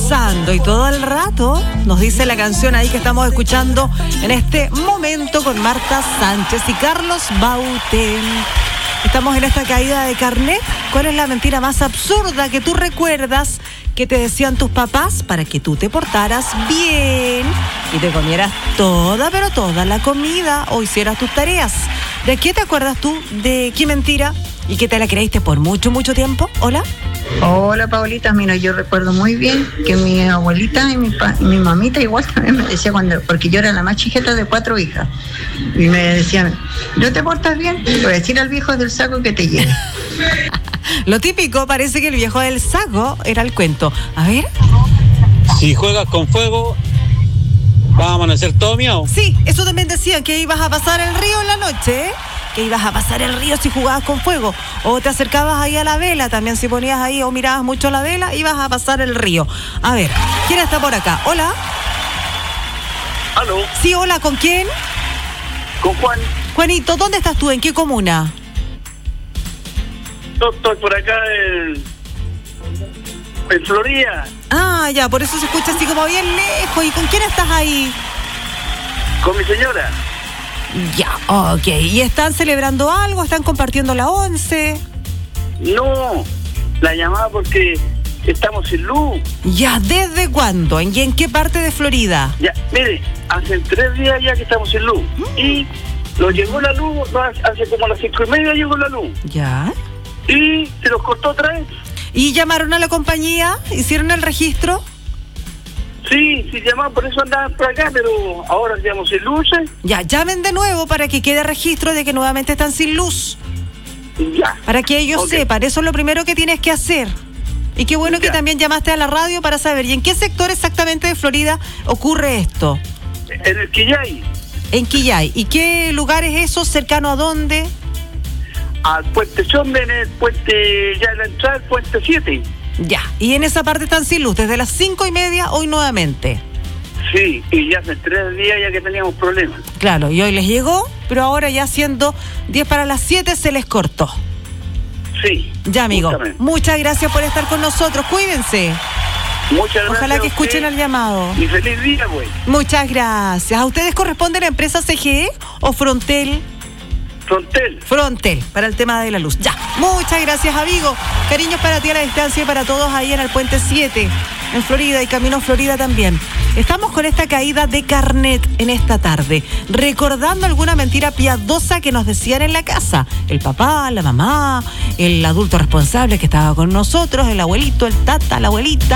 gozando y todo el rato, nos dice la canción ahí que estamos escuchando en este momento con Marta Sánchez y Carlos Baute. Estamos en esta caída de carnet. ¿Cuál es la mentira más absurda que tú recuerdas que te decían tus papás para que tú te portaras bien y te comieras toda, pero toda la comida o hicieras tus tareas? ¿De qué te acuerdas tú? ¿De qué mentira? ¿Y que te la creíste por mucho, mucho tiempo? ¿Hola? Hola, Paulita. Mira, yo recuerdo muy bien que mi abuelita y mi mamita igual también me decía porque yo era la más chiquita de 4 hijas, y me decían, ¿no te portas bien? Le voy a decir al viejo del saco que te lleve. Lo típico, parece que el viejo del saco era el cuento. A ver. Si juegas con fuego, va a amanecer todo miau. Sí, eso también decían, que ibas a pasar el río en la noche, ¿eh? Que ibas a pasar el río si jugabas con fuego. O te acercabas ahí a la vela, también si ponías ahí o mirabas mucho la vela, ibas a pasar el río. A ver, ¿quién está por acá? ¿Hola? ¿Aló? Sí, hola, ¿con quién? Con Juan. Juanito, ¿dónde estás tú? ¿En qué comuna? Yo estoy por acá en Florida. Ah, ya, por eso se escucha así como bien lejos. ¿Y con quién estás ahí? Con mi señora. Ya, ok. ¿Y están celebrando algo? ¿Están compartiendo la 11? No, la llamaba porque estamos sin luz. Ya, ¿desde cuándo? ¿Y en qué parte de Florida? Ya, mire, hace 3 días ya que estamos sin luz. Y nos llegó la luz, hace como a las 5:30 llegó la luz. Ya. Y se nos cortó otra vez. ¿Y llamaron a la compañía? ¿Hicieron el registro? Sí, llamaban, por eso andaban por acá, pero ahora estamos sin luces. Ya, llamen de nuevo para que quede registro de que nuevamente están sin luz. Ya. Para que ellos sepan, eso es lo primero que tienes que hacer. Y qué bueno que también llamaste a la radio para saber. ¿Y en qué sector exactamente de Florida ocurre esto? En el Quillay. En Quillay. ¿Y qué lugar es eso? ¿Cercano a dónde? Al puente Chombe, en el puente, ya en la entrada del puente 7. Ya, y en esa parte están sin luz, desde las 5:30 hoy nuevamente. Sí, y ya hace 3 días ya que teníamos problemas. Claro, y hoy les llegó, pero ahora ya siendo 10 para las 7 se les cortó. Sí. Ya, amigo, justamente. muchas gracias por estar con nosotros, cuídense. Muchas gracias. Ojalá que escuchen el llamado. Y feliz día, güey. Muchas gracias. ¿A ustedes corresponde la empresa CGE o Frontel? Frontel, para el tema de la luz. Ya, muchas gracias, amigo. Cariños para ti a la distancia y para todos ahí en el puente 7, en Florida y Camino Florida también. Estamos con esta caída de carnet en esta tarde, recordando alguna mentira piadosa que nos decían en la casa. El papá, la mamá, el adulto responsable que estaba con nosotros, el abuelito, el tata, la abuelita.